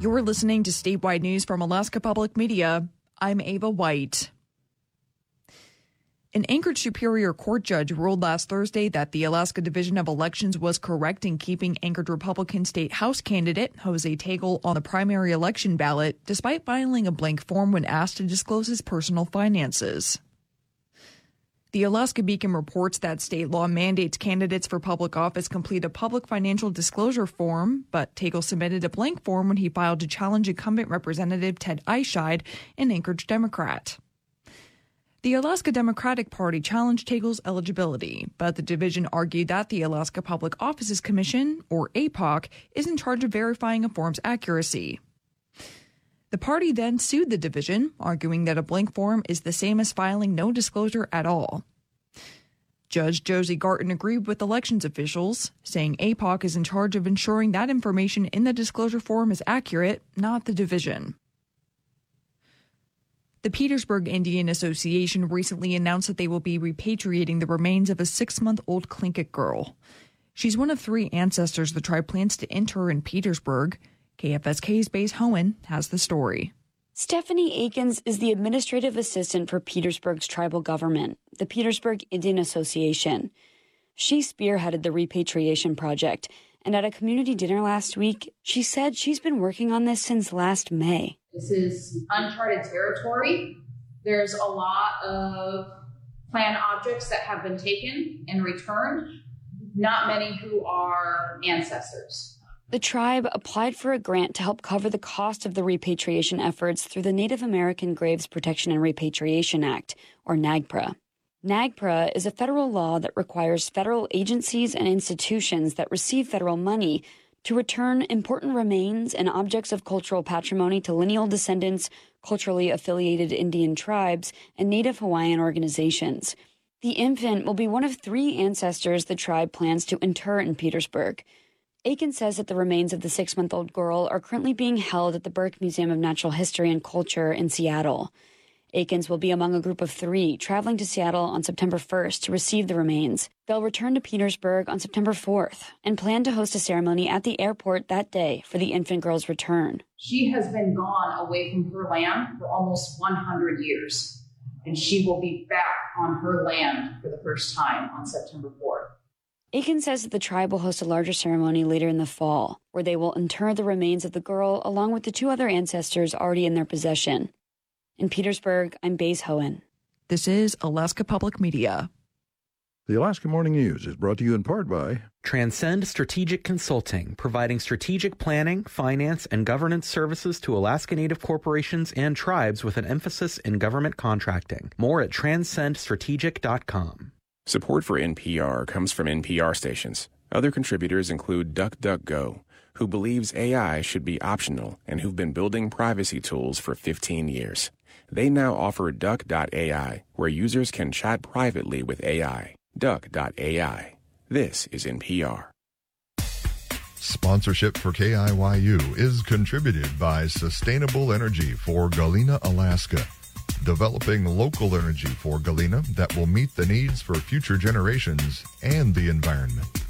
You're listening to statewide news from Alaska Public Media. I'm Ava White. An Anchorage Superior Court judge ruled last Thursday that the Alaska Division of Elections was correct in keeping Anchorage Republican State House candidate Jose Tagle on the primary election ballot, despite filing a blank form when asked to disclose his personal finances. The Alaska Beacon reports that state law mandates candidates for public office complete a public financial disclosure form, but Tagle submitted a blank form when he filed to challenge incumbent Representative Ted Eichscheid, an Anchorage Democrat. The Alaska Democratic Party challenged Tagle's eligibility, but the division argued that the Alaska Public Offices Commission, or APOC, is in charge of verifying a form's accuracy. The party then sued the division, arguing that a blank form is the same as filing no disclosure at all. Judge Josie Garton agreed with elections officials, saying APOC is in charge of ensuring that information in the disclosure form is accurate, not the division. The Petersburg Indian Association recently announced that they will be repatriating the remains of a 6-month-old Tlingit girl. She's one of 3 ancestors the tribe plans to inter in Petersburg. KFSK's Baze Hohen has the story. Stephanie Akins is the administrative assistant for Petersburg's tribal government, the Petersburg Indian Association. She spearheaded the repatriation project, and at a community dinner last week, she said she's been working on this since last May. This is uncharted territory. There's a lot of planned objects that have been taken and returned, not many who are ancestors. The tribe applied for a grant to help cover the cost of the repatriation efforts through the Native American Graves Protection and Repatriation Act, or NAGPRA. NAGPRA is a federal law that requires federal agencies and institutions that receive federal money to return important remains and objects of cultural patrimony to lineal descendants, culturally affiliated Indian tribes, and Native Hawaiian organizations. The infant will be one of 3 ancestors the tribe plans to inter in Petersburg. Aiken says that the remains of the 6-month-old girl are currently being held at the Burke Museum of Natural History and Culture in Seattle. Akins will be among a group of 3 traveling to Seattle on September 1st to receive the remains. They'll return to Petersburg on September 4th and plan to host a ceremony at the airport that day for the infant girl's return. She has been gone away from her land for almost 100 years, and she will be back on her land for the first time on September 4th. Akins says that the tribe will host a larger ceremony later in the fall, where they will inter the remains of the girl along with the 2 other ancestors already in their possession. In Petersburg, I'm Baze Hohen. This is Alaska Public Media. The Alaska Morning News is brought to you in part by Transcend Strategic Consulting, providing strategic planning, finance, and governance services to Alaska Native corporations and tribes with an emphasis in government contracting. More at transcendstrategic.com. Support for NPR comes from NPR stations. Other contributors include DuckDuckGo, who believes AI should be optional and who've been building privacy tools for 15 years. They now offer Duck.ai, where users can chat privately with AI. Duck.ai. This is NPR. Sponsorship for KIYU is contributed by Sustainable Energy for Galena, Alaska. Developing local energy for Galena that will meet the needs for future generations and the environment.